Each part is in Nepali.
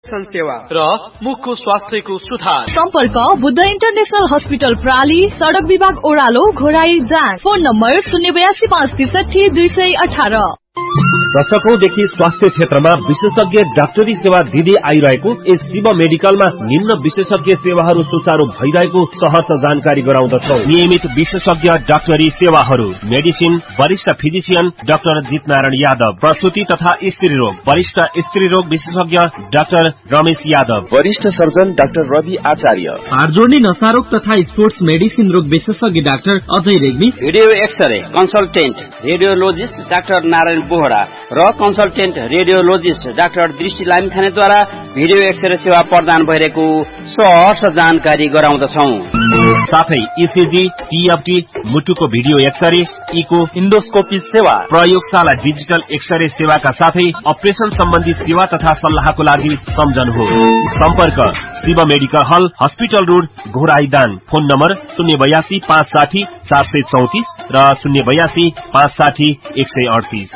सेवा र मुखको स्वास्थ्यको सुधार। सम्पर्क बुद्ध इन्टरनेशनल हस्पिटल प्राली, सडक विभाग ओह्रालो, घोराई जाङ। Phone number 082563218। दशकौंदेखि स्वास्थ्य क्षेत्रमा विशेषज्ञ डाक्टरी सेवा दिँदै आइरहेको यस शिव मेडिकलमा निम्न विशेषज्ञ सेवाहरू सुचारू भइरहेको सहर्ष जानकारी गराउँदछौं। नियमित विशेषज्ञ डाक्टरी सेवाहरू: मेडिसिन, वरिष्ठ फिजिशियन डाक्टर जितनारायण यादव, प्रसूति तथा स्त्री रोग वरिष्ठ स्त्री रोग विशेषज्ञ डाक्टर रमेश यादव, वरिष्ठ सर्जन डाक्टर रवि आचार्य, हाड जोड्ने नसारोग तथा स्पोर्ट्स मेडिसिन रोग विशेषज्ञ doctor Ajay Regmi, video x-ray consultant radiologist doctor Narayan Bohra र कन्सल्टेन्ट रेडियोलोजिस्ट डाक्टर दृष्टि लामिछानेद्वारा भिडियो एक्सरे सेवा प्रदान भइरहेको सहर्ष जानकारी गराउँदछौं। साथै इसिजी, टीएफटी, मुटुको भिडियो एक्सरे, इको, इन्डोस्कोपी सेवा, प्रयोगशाला डिजिटल एक्सरे सेवाका साथै अपरेशन सम्बन्धी सेवा तथा सल्लाहको लागि सम्झनुहोस्। सम्पर्क शिव मेडिकल हल, hospital road, Ghorahi Dang. Phone number 082 560 434 र 082 560 138।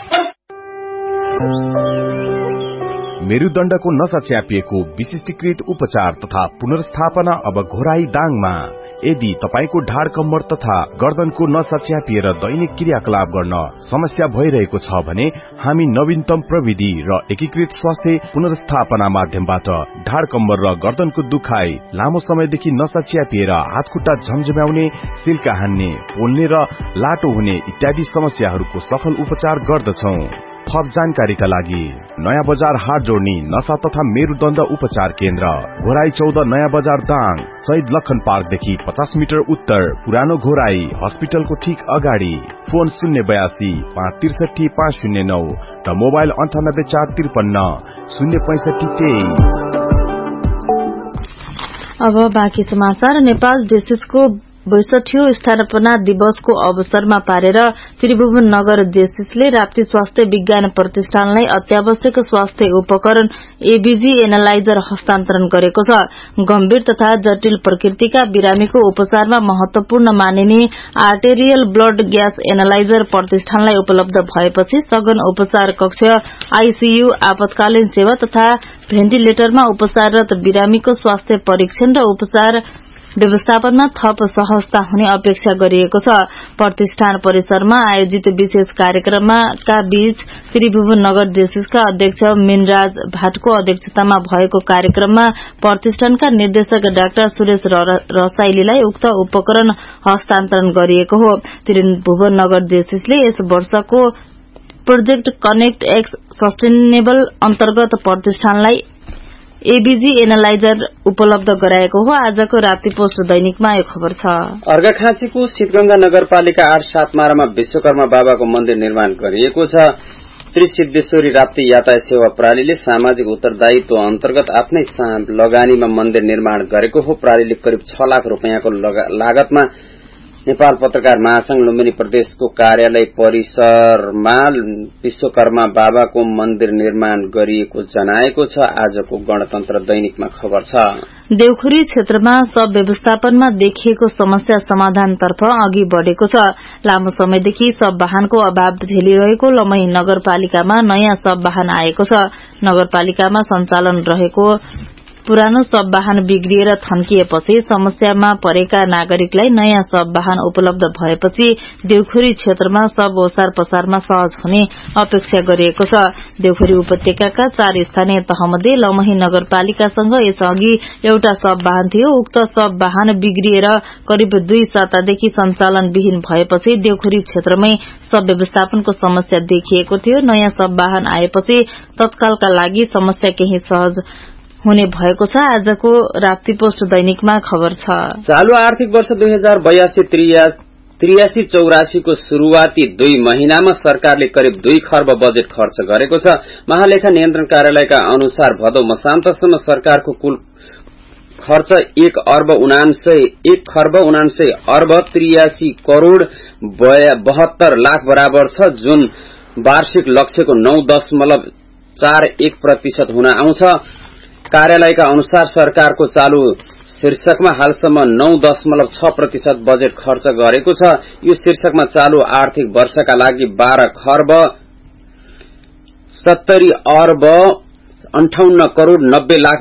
मेरुदण्डको नसा च्यापिएको विशिष्टीकृत उपचार तथा पुनर्स्थापना अब घोराई दाङमा। यदि तपाईको ढाड कम्मर तथा गर्दनको नसा च्यापिएर दैनिक क्रियाकलाप गर्न समस्या भइरहेको छ भने हामी नवीनतम प्रविधि र एकीकृत स्वास्थ्य पुनर्स्थापना माध्यमबाट ढाड कम्मर र गर्दनको दुखाइ, लामो समयदेखि नसा च्यापिएर हातखुट्टा झमझम्याउने, सिल्का हान्ने, पोल्ने र लाटो हुने इत्यादि समस्याहरूको सफल उपचार गर्दछौं। थप जानकारीका लागि नयाँ बजार हाट जोड्ने नशा तथा मेरुदण्ड उपचार केन्द्र, घोराई 14 नयाँ बजार दाङ, शहीद लखन पार्कदेखि 50 मिटर उत्तर, पुरानो घोराई हस्पिटलको ठीक अगाडि। फोन 082 563 509 र मोबाइल 98 453 065 23। अब बाँकी समाचार। नेपाल जेसिसको 62औं स्थापना दिवसको अवसरमा पारेर त्रिभुवन नगर जेसिसले राप्ती स्वास्थ्य विज्ञान प्रतिष्ठानलाई अत्यावश्यक स्वास्थ्य उपकरण एबीजी एनालाइजर हस्तान्तरण गरेको छ। गम्भीर तथा जटिल प्रकृतिका बिरामीको उपचारमा महत्वपूर्ण मानिने आर्टेरियल ब्लड ग्यास एनालाइजर प्रतिष्ठानलाई उपलब्ध भएपछि सघन उपचार कक्ष, आईसीयू, आपतकालीन सेवा तथा भेन्टिलेटरमा उपचाररत बिरामीको स्वास्थ्य परीक्षण र उपचार व्यवस्थापनमा थप सहजता हुने अपेक्षा गरिएको छ। प्रतिष्ठान परिसरमा आयोजित विशेष कार्यक्रमका बीच त्रिभुवन नगर जेसिसका अध्यक्ष मिनराज भाटको अध्यक्षतामा भएको कार्यक्रममा प्रतिष्ठानका निर्देशक डाक्टर सुरेश रसाइलीलाई उक्त उपकरण हस्तान्तरण गरिएको हो। त्रिभुवन नगर जेसिसले यस वर्षको प्रोजेक्ट कनेक्ट एक्स सस्टेनेबल अन्तर्गत प्रतिष्ठानलाई एबीजी एनालाइजर उपलब्ध गराएको हो। आजको राप्ती पोस्ट दैनिकमा यो खबर छ। अर्घाखाँचीको शीतगंगा नगरपालिका 8-7 मारामा विश्वकर्मा बाबाको मन्दिर निर्माण गरिएको छ। त्रिसिद्धेश्वरी राप्ती यातायात सेवा प्रणालीले सामाजिक उत्तरदायित्व अन्तर्गत आफ्नै लगानीमा मन्दिर निर्माण गरेको हो। प्रणालीले करिब 6 लाख रुपैयाँको लागतमा नेपाल पत्रकार महासंघ लुम्बिनी प्रदेशको कार्यालय परिसरमा विश्वकर्मा बाबाको मन्दिर निर्माण गरिएको जनाएको छ। आजको गणतन्त्र दैनिकमा खबर छ। देवखुरी क्षेत्रमा शव व्यवस्थापनमा देखिएको समस्या समाधानतर्फ अघि बढ़ेको छ। लामो समयदेखि शव वाहनको अभाव झेलिरहेको लमही नगरपालिकामा नयाँ शव वाहन आएको छ। नगरपालिकामा सञ्चालन रहेको पुरानो शव वाहन बिग्रिएर थन्किएपछि समस्यामा परेका नागरिकलाई नयाँ शव वाहन उपलब्ध भएपछि देवखुरी क्षेत्रमा शव ओसार पसारमा सहज हुने अपेक्षा गरिएको छ। देवखुरी उपत्यकाका 4 स्थानीय तहमध्ये लमही नगरपालिकासँग यसअघि एउटा शव वाहन थियो। उक्त शव वाहन बिग्रिएर करिब 2 सातादेखि सञ्चालनविहीन भएपछि देवखुरी क्षेत्रमै शव व्यवस्थापनको समस्या देखिएको थियो। नयाँ शव वाहन आएपछि तत्कालका लागि समस्या केही सहज हुने भएको छ। आजको राप्ती पोस्ट दैनिकमा खबर छ। चालू आर्थिक वर्ष 2082-83 को शुरूआती 2 महिनामा सरकारले करिब 2 खर्ब बजेट खर्च गरेको छ। महालेखा नियन्त्रण कार्यालयका अनुसार भदौ मसान्तसम्म सरकारको कुल खर्च 1 खर्ब 79 अर्ब 83 करोड़ 72 लाख बराबर छ, जुन वार्षिक लक्ष्यको 9.41% हुन आउँछ। कार्यालयका अनुसार सरकारको चालू शीर्षकमा हालसम्म 9.6% बजेट खर्च गरेको छ। यो शीर्षकमा चालू आर्थिक वर्षका लागि 12 खर्ब 70 अर्ब 58 करोड़ 90 लाख